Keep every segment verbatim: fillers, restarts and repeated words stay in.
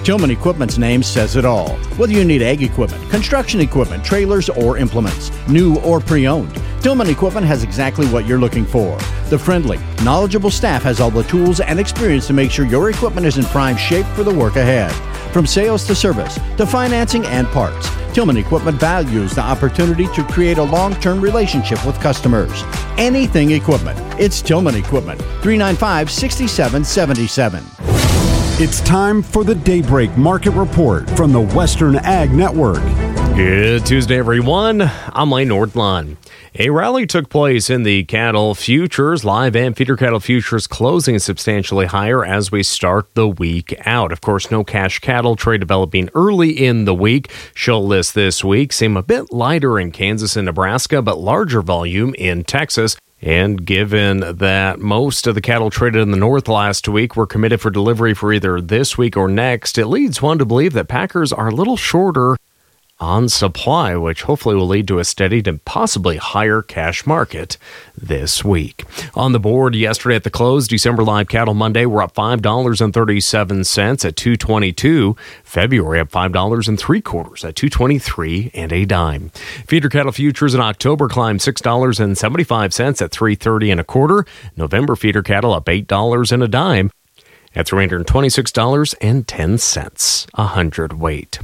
Tillman Equipment's name says it all. Whether you need ag equipment, construction equipment, trailers, or implements, new or pre-owned, Tillman Equipment has exactly what you're looking for. The friendly, knowledgeable staff has all the tools and experience to make sure your equipment is in prime shape for the work ahead. From sales to service to financing and parts, Tillman Equipment values the opportunity to create a long-term relationship with customers. Anything equipment, it's Tillman Equipment, three nine five, six seven seven seven. It's time for the Daybreak Market Report from the Western Ag Network. Good Tuesday, everyone. I'm Lane Nordlund. A rally took place in the cattle futures, live and feeder cattle futures closing substantially higher as we start the week out. Of course, no cash cattle trade developing early in the week. Show list this week seem a bit lighter in Kansas and Nebraska, but larger volume in Texas. And given that most of the cattle traded in the north last week were committed for delivery for either this week or next, it leads one to believe that packers are a little shorter on supply, which hopefully will lead to a steady to possibly higher cash market this week. On the board yesterday at the close, December live cattle Monday were up five dollars and thirty-seven cents at two twenty-two. February up five dollars and three quarters at two twenty-three and a dime. Feeder cattle futures in October climbed six dollars and seventy-five cents at three thirty and a quarter. November feeder cattle up eight dollars and a dime at three hundred twenty-six dollars and ten cents a hundredweight.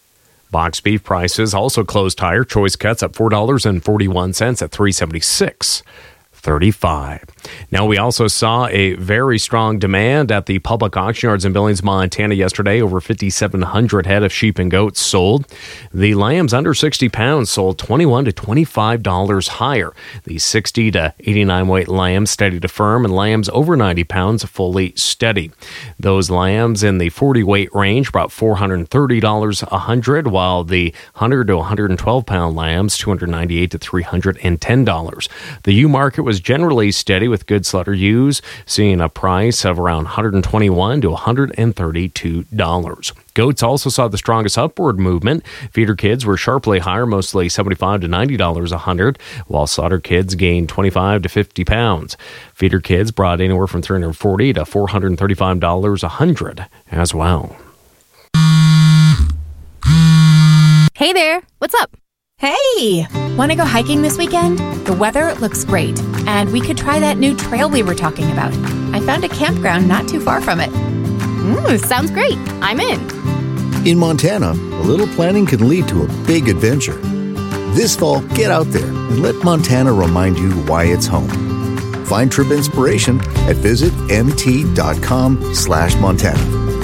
Box beef prices also closed higher. Choice cuts up four dollars and forty-one cents at three seventy-six thirty-five. Now, we also saw a very strong demand at the public auction yards in Billings, Montana yesterday. Over fifty-seven hundred head of sheep and goats sold. The lambs under sixty pounds sold twenty-one to twenty-five dollars higher. The sixty to eighty-nine weight lambs steady to firm, and lambs over ninety pounds fully steady. Those lambs in the forty weight range brought four hundred thirty dollars a hundred, while the one hundred to one hundred twelve pound lambs two hundred ninety-eight to three hundred ten dollars. The ewe market was generally steady, with good slaughter ewes seeing a price of around one hundred twenty-one to one hundred thirty-two dollars. Goats also saw the strongest upward movement. Feeder kids were sharply higher, mostly seventy-five to ninety dollars a hundred, while slaughter kids gained twenty-five to fifty pounds. Feeder kids brought anywhere from three hundred forty to four hundred thirty-five dollars a hundred as well. Hey there, what's up? Hey! Want to go hiking this weekend? The weather looks great, and we could try that new trail we were talking about. I found a campground not too far from it. Ooh, sounds great. I'm in. In Montana, a little planning can lead to a big adventure. This fall, get out there and let Montana remind you why it's home. Find trip inspiration at visit mt.com slash Montana.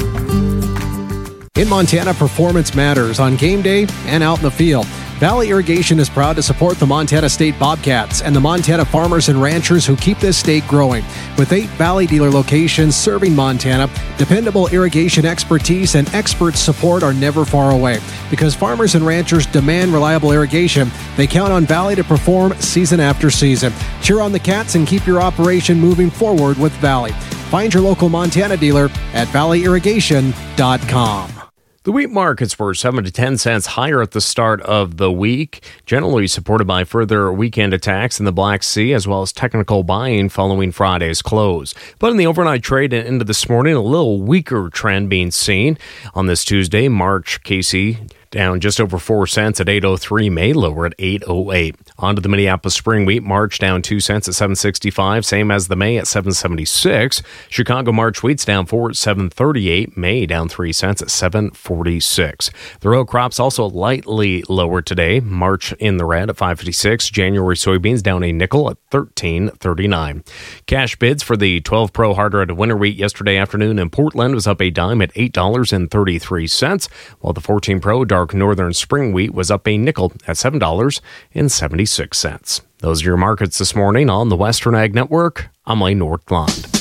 In Montana, performance matters on game day and out in the field. Valley Irrigation is proud to support the Montana State Bobcats and the Montana farmers and ranchers who keep this state growing. With eight Valley dealer locations serving Montana, dependable irrigation expertise and expert support are never far away. Because farmers and ranchers demand reliable irrigation, they count on Valley to perform season after season. Cheer on the Cats and keep your operation moving forward with Valley. Find your local Montana dealer at valley irrigation dot com. The wheat markets were seven to ten cents higher at the start of the week, generally supported by further weekend attacks in the Black Sea, as well as technical buying following Friday's close. But in the overnight trade and into this morning, a little weaker trend being seen. On this Tuesday, March K C down just over four cents at eight oh three, May lower at eight oh eight. On to the Minneapolis spring wheat, March down two cents at seven sixty-five, same as the May at seven seventy-six. Chicago March wheat's down four at seven thirty-eight, May down three cents at seven forty-six. The row crops also lightly lower today, March in the red at five fifty-six, January soybeans down a nickel at thirteen thirty-nine. Cash bids for the twelve Pro hard red winter wheat yesterday afternoon in Portland was up a dime at eight dollars and thirty-three cents, while the fourteen Pro dark northern spring wheat was up a nickel at seven dollars and seventy-six cents. Those are your markets this morning on the Western Ag Network. I'm Lane Nordlund.